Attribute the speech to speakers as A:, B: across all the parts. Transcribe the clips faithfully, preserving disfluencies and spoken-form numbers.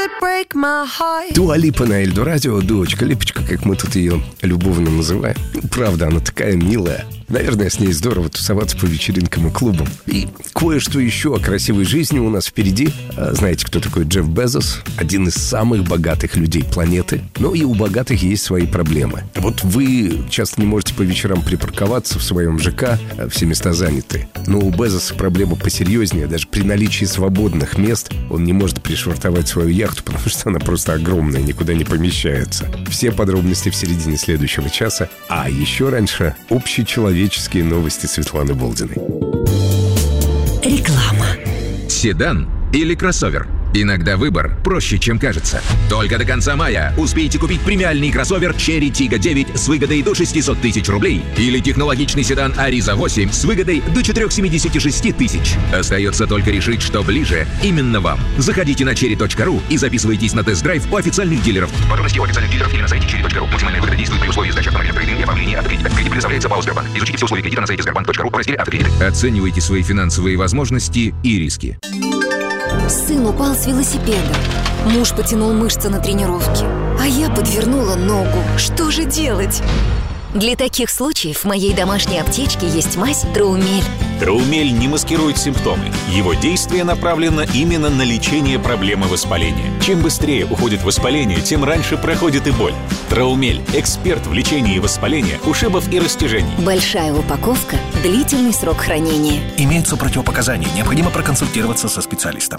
A: Дуа Липа на Эльдо Радио, дочка Липочка, как мы тут ее любовно называем. Правда, она такая милая. Наверное, с ней здорово тусоваться по вечеринкам и клубам. И кое-что еще о красивой жизни у нас впереди. Знаете, кто такой Джефф Безос? Один из самых богатых людей планеты. Но и у богатых есть свои проблемы. Вот вы часто не можете по вечерам припарковаться в своем ЖК, все места заняты. Но у Безоса проблема посерьезнее. Даже при наличии свободных мест он не может пришвартовать свою яхту, потому что она просто огромная, никуда не помещается. Все подробности в середине следующего часа. А еще раньше общечеловеческие новости Светланы Болдиной.
B: Реклама.
C: Седан или кроссовер? Иногда выбор проще, чем кажется. Только до конца мая успейте купить премиальный кроссовер Cherry Tiggo девять с выгодой до шестьсот тысяч рублей или технологичный седан Ariza восемь с выгодой до четыреста семьдесят шесть тысяч. Остается только решить, что ближе именно вам. Заходите на черри точка ру и записывайтесь на тест-драйв у официальных дилеров. Подробности у официальных дилеров или на сайте черри точка ру. Максимальная выгода действует при условии сдачи автомобиля в кредит и оформления автокредита. Кредит предоставляется ПАО «Сбербанк». Изучите все условия кредита на сайте сбербанк точка ру в разделе «Автокредиты». Оценивайте свои финансовые возможности и риски.
B: Сын упал с велосипеда. Муж потянул мышцы на тренировке, а я подвернула ногу. Что же делать? Для таких случаев в моей домашней аптечке есть мазь Траумель.
D: Траумель не маскирует симптомы. Его действие направлено именно на лечение проблемы воспаления. Чем быстрее уходит воспаление, тем раньше проходит и боль. Траумель – эксперт в лечении воспаления, ушибов и растяжений.
B: Большая упаковка, длительный срок хранения.
E: Имеются противопоказания. Необходимо проконсультироваться со специалистом.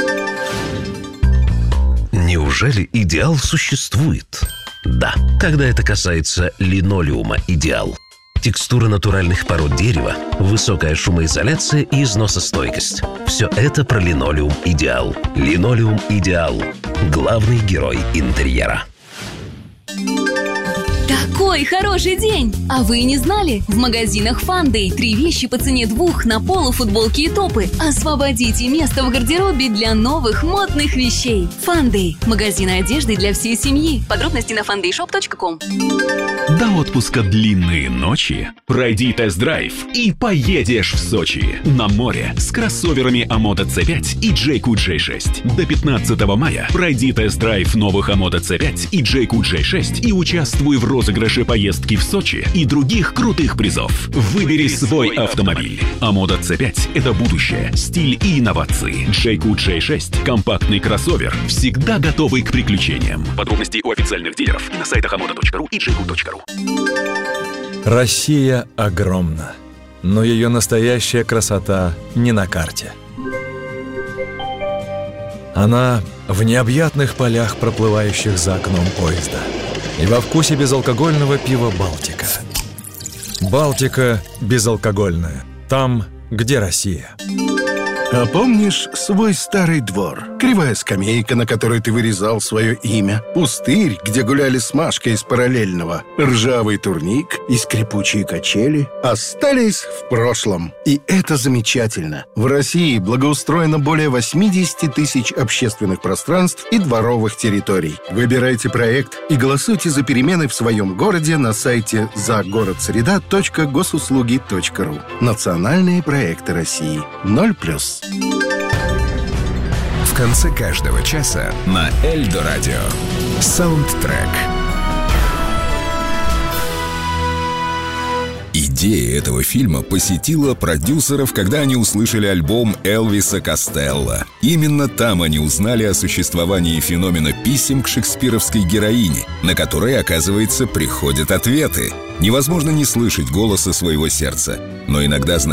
F: Неужели идеал существует? Да, когда это касается линолеума «Идеал». Текстура натуральных пород дерева, высокая шумоизоляция и износостойкость. Все это про линолеум «Идеал». Линолеум «Идеал» – главный герой интерьера.
G: Такой хороший день! А вы не знали? В магазинах Фандэй три вещи по цене двух на полу, футболки и топы. Освободите место в гардеробе для новых модных вещей. Фандэй – магазин одежды для всей семьи. Подробности на фандэй шоп точка ком.
H: До отпуска длинные ночи. Пройди тест-драйв и поедешь в Сочи. На море с кроссоверами Амода си пять и Джейку джей шесть. До пятнадцатого мая пройди тест-драйв новых Амода си пять и Джейку джей шесть и участвуй в розыгрыше поездки в Сочи и других крутых призов. Выбери свой автомобиль. Амода си пять – это будущее, стиль и инновации. Джейку джей шесть – компактный кроссовер, всегда готовый к приключениям. Подробности у официальных дилеров и на сайтах амода точка ру и джейку точка ру.
I: Россия огромна, но ее настоящая красота не на карте. Она в необъятных полях, проплывающих за окном поезда, и во вкусе безалкогольного пива «Балтика». «Балтика» безалкогольная. Там, где Россия.
J: А помнишь свой старый двор? Кривая скамейка, на которой ты вырезал свое имя. Пустырь, где гуляли с Машкой из параллельного. Ржавый турник и скрипучие качели остались в прошлом. И это замечательно. В России благоустроено более восемьдесят тысяч общественных пространств и дворовых территорий. Выбирайте проект и голосуйте за перемены в своем городе на сайте загородсреда точка госуслуги точка ру. Национальные проекты России. ноль плюс.
K: В конце каждого часа на Эльдо Радио саундтрек. Идея этого фильма посетила продюсеров, когда они услышали альбом Элвиса Костелло. Именно там они узнали о существовании феномена писем к шекспировской героине, на которые, оказывается, приходят ответы. Невозможно не слышать голоса своего сердца, но иногда